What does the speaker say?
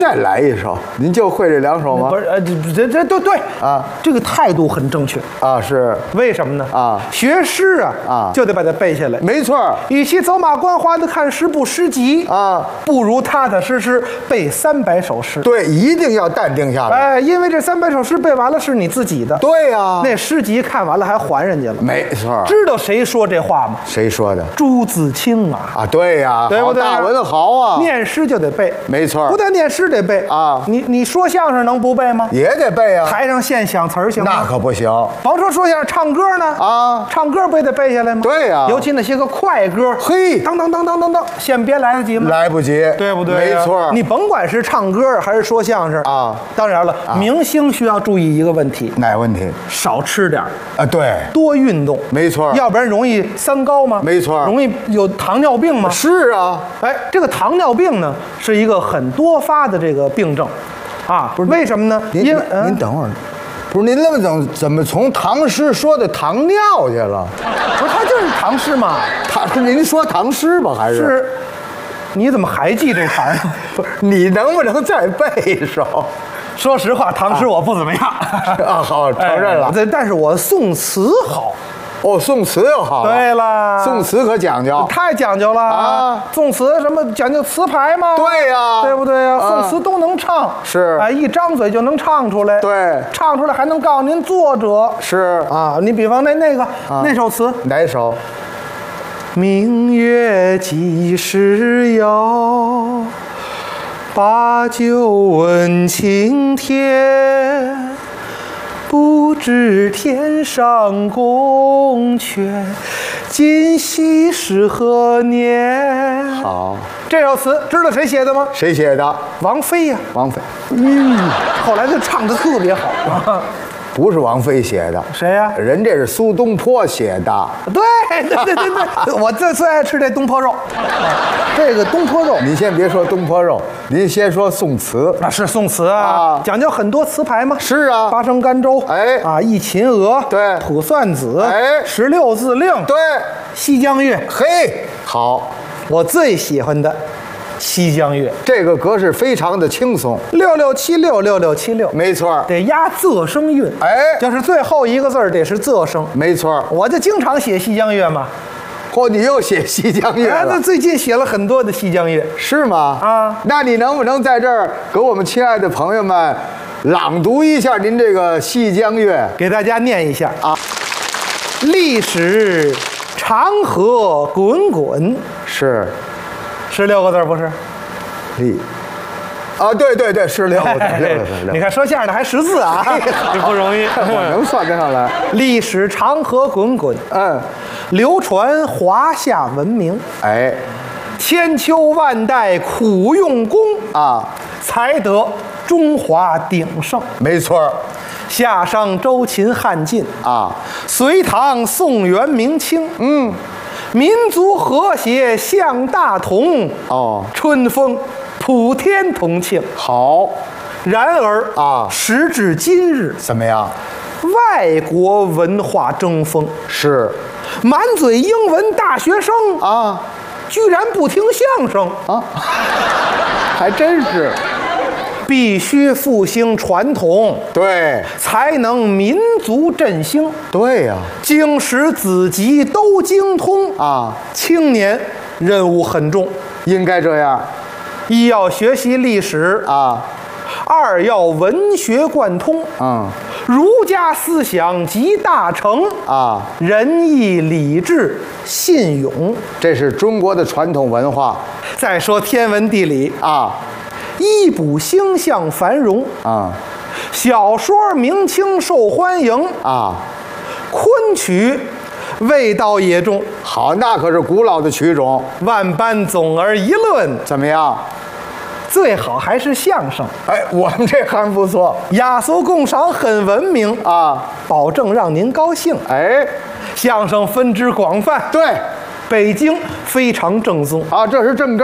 再来一首，您就会这2首吗？ 不是，这对啊， 这个态度很正确啊，是为什么呢？ 啊， 学诗啊就得把它背下来。 没错与其走马观花的看10部诗集啊， 不如踏踏实实背300首诗。 对，一定要淡定下来。 哎，因为这300首诗背完了是你自己的。 对呀， 那诗集看完了还还人家了。 没错。 知道谁说这话吗？ 谁说的？ 朱自清啊！ 啊，对呀， 对不对？ 大文豪啊！ 念诗就得背， 没错。 不但念诗得背啊， 你说相声能不背吗？ 也得背啊。 台上现想词儿行吗？ 那可不行。 甭说相声，唱歌呢啊， 唱歌不也得背下来吗？ 对呀， 尤其那些个快歌， 嘿， 当当当当当当，现编来得及吗？ 来不及， 对不对？ 没错。 你甭管是唱歌还是说相声啊， 当然了，明星需要注意一个问题。 哪问题？ 少吃点啊，对， 多运动， 没错。 要不然容易三高吗？ 没错。 容易有糖尿病吗？ 是啊。 哎，这个糖尿病呢，是一个很多发的这个病症，啊，不是为什么呢？因为您等会儿，不是您怎么从唐诗说的糖尿去了？ 不是，他就是唐诗嘛。 您说唐诗吧，还是？ 是。你怎么还记这词儿？ 不是，你能不能再背一首？ 说实话，唐诗我不怎么样。 啊，好，承认了。 但是我宋词好。 哦，宋词又好。 对了， 宋词可讲究， 太讲究了啊！ 宋词什么讲究词牌吗？ 对呀， 对不对呀？宋词都能唱， 是哎，一张嘴就能唱出来。 对， 唱出来还能告诉您作者。 是啊，你比方那个那首词， 哪首？ 明月几时有？把酒问青天。不知天上宫阙，今夕是何年？ 好， 这首词知道谁写的吗？ 谁写的？ 王菲呀。 王菲。 后来就唱得特别好。 不是王菲写的， 谁呀？ 人这是苏东坡写的。 对，我最爱吃这东坡肉。这个东坡肉， 你先别说东坡肉，您先说宋词。 那是宋词啊，讲究很多词牌吗？ 是啊， 八声甘州， 哎啊，忆秦娥， 对， 卜算子， 哎 16字令， 对， 西江月， 嘿，好， 我最喜欢的。西江月这个格式非常的轻松 ，66766676， 没错， 得押仄声韵， 哎， 就是最后一个字得是仄声， 没错。 我就经常写西江月嘛。 嚯，你又写西江月了？ 那最近写了很多的西江月， 是吗？ 啊， 那你能不能在这儿给我们亲爱的朋友们朗读一下您这个西江月？ 给大家念一下啊。 历史长河滚滚， 是 16个字不是？ 啊，对，是6个字， 你看说相声的还识字啊，这不容易， 我能算得上来。 历史长河滚滚，流传华夏文明， 哎， 千秋万代苦用功啊， 才得中华鼎盛。 没错， 夏商周秦汉晋啊， 隋唐宋元明清，民族和谐向大同， 哦， 春风普天同庆。 好， 然而啊， 时至今日， 怎么样？ 外国文化争锋， 是满嘴英文大学生啊， 居然不听相声啊，还真是。 必须复兴传统， 对， 才能民族振兴。 对呀， 经史子集都精通啊， 青年任务很重， 应该这样。 一要学习历史啊， 二要文学贯通，儒家思想集大成啊， 仁义礼智信勇， 这是中国的传统文化。 再说天文地理啊， 医卜星象繁荣啊， 小说明清受欢迎啊， 昆曲味道也重。 好，那可是古老的曲种。 万般总而一论， 怎么样？ 最好还是相声。 哎，我们这行不错， 雅俗共赏很文明啊， 保证让您高兴。 哎， 相声分支广泛， 对， 北京非常正宗啊，这是正根。